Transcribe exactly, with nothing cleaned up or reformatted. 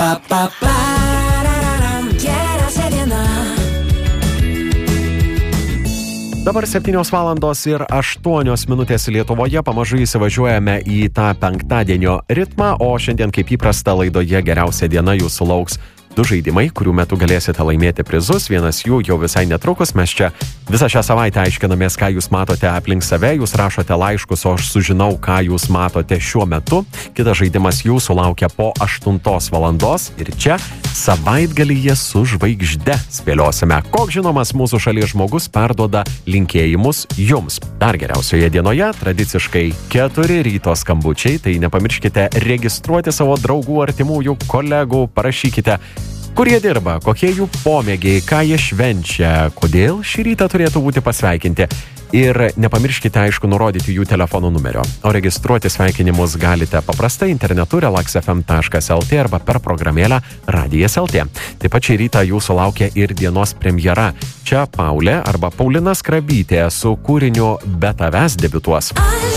pa, pa, pararam, geriausia diena. Dabar septynios valandos ir aštuonios minutės Lietuvoje, pamažu įsivažiuojame į tą penktadienio ritmą, o šiandien kaip įprasta laidoje geriausia diena jūsų lauks du žaidimai, kurių metu galėsite laimėti prizus. Vienas jų jau visai netrukus. Mes čia visą šią savaitę aiškinamės, ką jūs matote aplink save. Jūs rašote laiškus, o aš sužinau, ką jūs matote šiuo metu. Kitas žaidimas jūsų laukia po aštuntos valandos. Ir čia savaitgalyje su žvaigžde spėliosime, koks žinomas mūsų šalies žmogus perduoda linkėjimus jums. Dar geriausioje dienoje tradiciškai keturi ryto skambučiai, tai nepamirškite registruoti savo draugų, artimųjų, kolegų, parašykite, kur jie dirba, kokie jų pomėgiai, ką jie švenčia, kodėl šį rytą turėtų būti pasveikinti. Ir nepamirškite, aišku, nurodyti jų telefono numerio. O registruoti sveikinimus galite paprastai internetu relax f m taškas l t arba per programėlę Radijas taškas l t. Taip pat šį rytą jūsų laukia ir dienos premjera. Čia Paulė arba Paulina Skrabytė su kūriniu Be tavęs debiutuos.